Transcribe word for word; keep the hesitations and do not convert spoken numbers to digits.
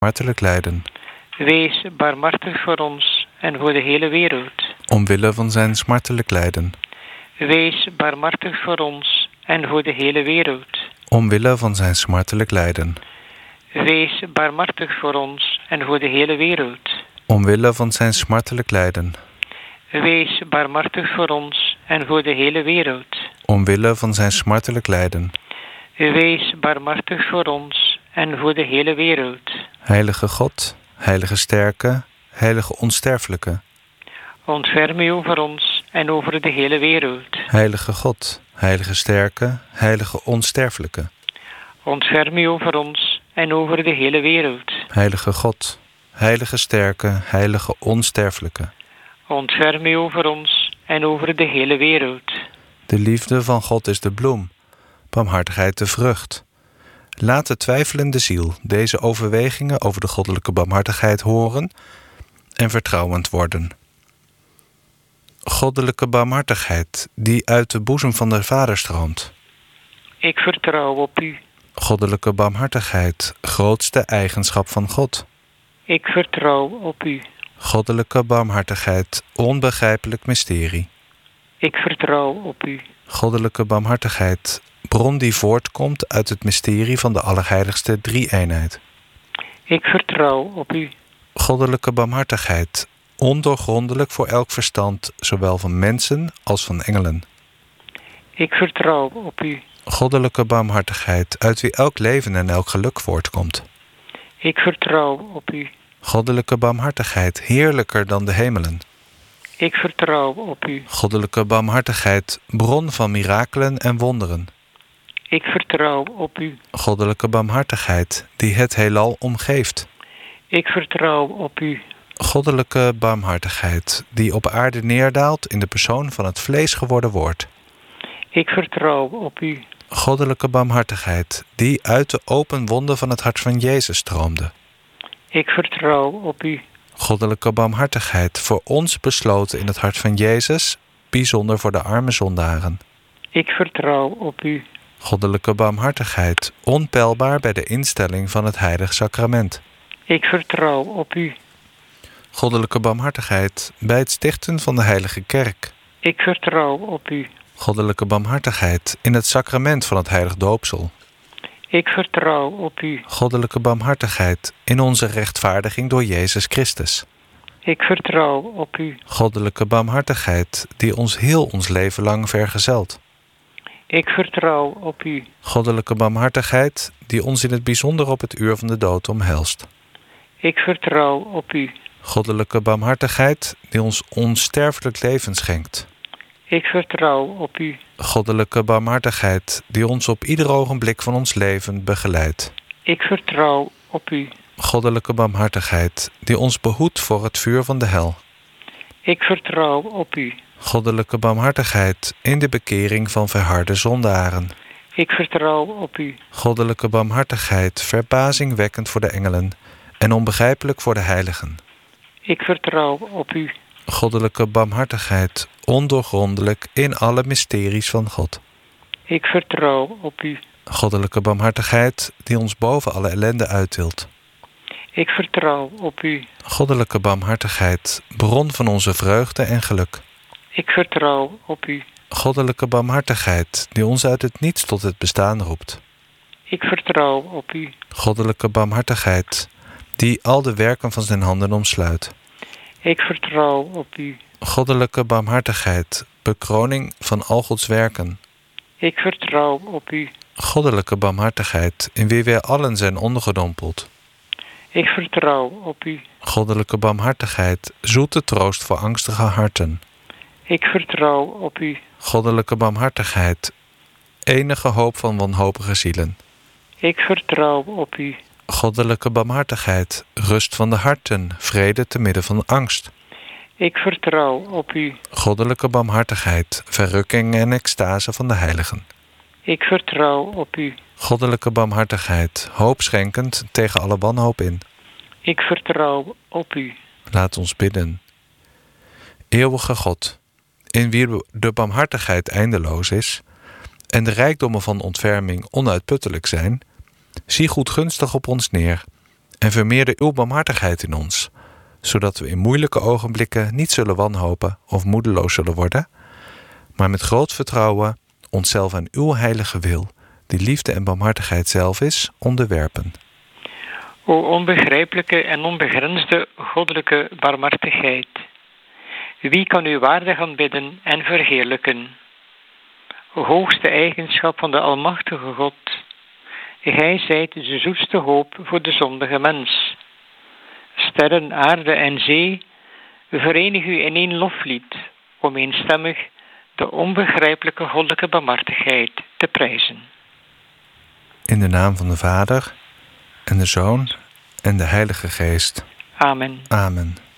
smartelijk lijden. Wees barmhartig voor ons en voor de hele wereld. Omwille van zijn smartelijk lijden. Wees barmhartig voor ons en voor de hele wereld. Omwille van zijn smartelijk lijden. Wees barmhartig voor ons en voor de hele wereld. Omwille van zijn smartelijk lijden. Wees barmhartig voor ons en voor de hele wereld. Omwille van zijn smartelijk lijden. Wees barmhartig voor ons en voor de hele wereld. Heilige God, heilige sterke, heilige onsterfelijke. Ontferm u over ons en over de hele wereld. Heilige God, heilige sterke, heilige onsterfelijke. Ontferm u over ons en over de hele wereld. Heilige God, heilige sterke, heilige onsterfelijke. Ontferm u over ons en over de hele wereld. De liefde van God is de bloem, barmhartigheid de vrucht. Laat de twijfelende ziel deze overwegingen over de goddelijke barmhartigheid horen en vertrouwend worden. Goddelijke barmhartigheid die uit de boezem van de Vader stroomt. Ik vertrouw op u. Goddelijke barmhartigheid, grootste eigenschap van God. Ik vertrouw op u. Goddelijke barmhartigheid, onbegrijpelijk mysterie. Ik vertrouw op u. Goddelijke barmhartigheid, bron die voortkomt uit het mysterie van de allerheiligste drie-eenheid. Ik vertrouw op u. Goddelijke barmhartigheid, ondoorgrondelijk voor elk verstand, zowel van mensen als van engelen. Ik vertrouw op u. Goddelijke barmhartigheid, uit wie elk leven en elk geluk voortkomt. Ik vertrouw op u. Goddelijke barmhartigheid, heerlijker dan de hemelen. Ik vertrouw op u. Goddelijke barmhartigheid, bron van mirakelen en wonderen. Ik vertrouw op u. Goddelijke barmhartigheid, die het heelal omgeeft. Ik vertrouw op u. Goddelijke barmhartigheid, die op aarde neerdaalt in de persoon van het vlees geworden woord. Ik vertrouw op u. Goddelijke barmhartigheid, die uit de open wonden van het hart van Jezus stroomde. Ik vertrouw op u. Goddelijke barmhartigheid, voor ons besloten in het hart van Jezus, bijzonder voor de arme zondaren. Ik vertrouw op u. Goddelijke barmhartigheid, onpeilbaar bij de instelling van het heilig sacrament. Ik vertrouw op u. Goddelijke barmhartigheid, bij het stichten van de heilige kerk. Ik vertrouw op u. Goddelijke barmhartigheid, in het sacrament van het heilig doopsel. Ik vertrouw op u. Goddelijke barmhartigheid, in onze rechtvaardiging door Jezus Christus. Ik vertrouw op u. Goddelijke barmhartigheid, die ons heel ons leven lang vergezelt. Ik vertrouw op u. Goddelijke barmhartigheid, die ons in het bijzonder op het uur van de dood omhelst. Ik vertrouw op u. Goddelijke barmhartigheid, die ons onsterfelijk leven schenkt. Ik vertrouw op u. Goddelijke barmhartigheid, die ons op ieder ogenblik van ons leven begeleidt. Ik vertrouw op u. Goddelijke barmhartigheid, die ons behoedt voor het vuur van de hel. Ik vertrouw op u. Goddelijke barmhartigheid, in de bekering van verharde zondaren. Ik vertrouw op u. Goddelijke barmhartigheid, verbazingwekkend voor de engelen en onbegrijpelijk voor de heiligen. Ik vertrouw op u. Goddelijke barmhartigheid, ondoorgrondelijk in alle mysteries van God. Ik vertrouw op u. Goddelijke barmhartigheid, die ons boven alle ellende uittilt. Ik vertrouw op u. Goddelijke barmhartigheid, bron van onze vreugde en geluk. Ik vertrouw op u. Goddelijke barmhartigheid, die ons uit het niets tot het bestaan roept. Ik vertrouw op u. Goddelijke barmhartigheid, die al de werken van zijn handen omsluit. Ik vertrouw op u. Goddelijke barmhartigheid, bekroning van al Gods werken. Ik vertrouw op u. Goddelijke barmhartigheid, in wie wij allen zijn ondergedompeld. Ik vertrouw op u. Goddelijke barmhartigheid, zoete troost voor angstige harten. Ik vertrouw op u. Goddelijke barmhartigheid, enige hoop van wanhopige zielen. Ik vertrouw op u. Goddelijke barmhartigheid, rust van de harten, vrede te midden van angst. Ik vertrouw op u. Goddelijke barmhartigheid, verrukking en extase van de heiligen. Ik vertrouw op u. Goddelijke barmhartigheid, hoop schenkend tegen alle wanhoop in. Ik vertrouw op u. Laat ons bidden. Eeuwige God, in wie de barmhartigheid eindeloos is en de rijkdommen van ontferming onuitputtelijk zijn, zie goedgunstig op ons neer En vermeerder uw barmhartigheid in ons, zodat we in moeilijke ogenblikken niet zullen wanhopen of moedeloos zullen worden, maar met groot vertrouwen onszelf aan uw heilige wil, die liefde en barmhartigheid zelf is, onderwerpen. O onbegrijpelijke en onbegrensde goddelijke barmhartigheid, wie kan u waardig aanbidden en verheerlijken? Hoogste eigenschap van de Almachtige God, gij zijt de zoetste hoop voor de zondige mens. Sterren, aarde en zee, verenig u in één loflied, om eenstemmig de onbegrijpelijke goddelijke barmhartigheid te prijzen. In de naam van de Vader, en de Zoon, en de Heilige Geest. Amen. Amen.